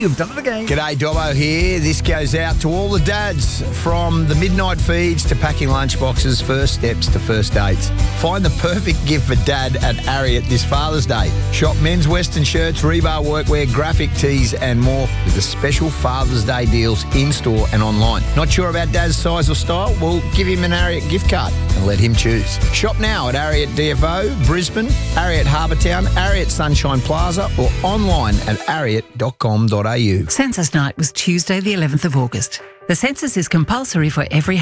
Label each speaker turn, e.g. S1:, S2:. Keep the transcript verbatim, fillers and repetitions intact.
S1: You've done it again.
S2: G'day, Dobbo here. This goes out to all the dads, from the midnight feeds to packing lunchboxes, first steps to first dates. Find the perfect gift for Dad at Ariat this Father's Day. Shop men's Western shirts, rebar workwear, graphic tees and more with the special Father's Day deals in-store and online. Not sure about Dad's size or style? Well, give him an Ariat gift card and let him choose. Shop now at Ariat D F O, Brisbane, Ariat Harbour Town, Ariat Sunshine Plaza or online at ariat dot com dot a u.
S3: Census night was Tuesday the eleventh of August. The census is compulsory for every